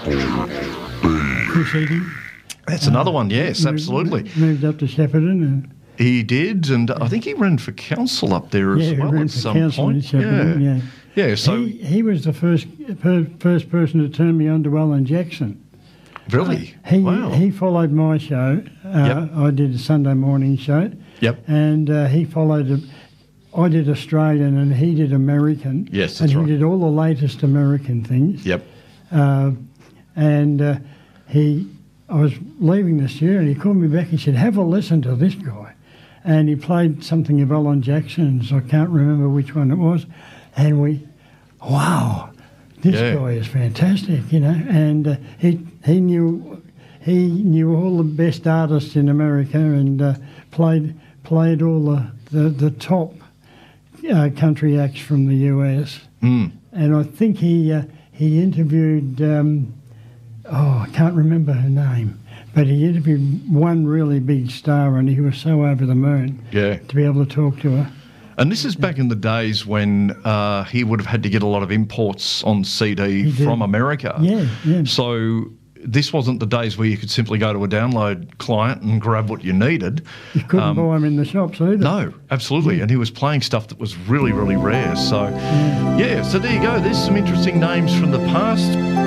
Chris Eating. That's another one, yes, absolutely. Moved up to Shepparton. And He did, and I think he ran for council up there as he well ran at for some council in point. Shepparton, yeah. Yeah, so he was the first person to turn me on to Alan Jackson. really, He he followed my show. Yep. I did a Sunday morning show. Yep. And he followed. I did Australian and he did American. Yes, and that's he right. did all the latest American things. Yep. And I was leaving the studio and he called me back and said, "Have a listen to this guy." And he played something of Alan Jackson's. I can't remember which one it was. And wow, this guy is fantastic, you know. And he knew all the best artists in America and played all the top country acts from the US. Mm. And I think he interviewed, I can't remember her name, but he interviewed one really big star and he was so over the moon to be able to talk to her. And this is back in the days when he would have had to get a lot of imports on CD from America. Yeah, yeah. So this wasn't the days where you could simply go to a download client and grab what you needed. You couldn't buy them in the shops either. No, absolutely. And he was playing stuff that was really, really rare. So, so there you go. There's some interesting names from the past.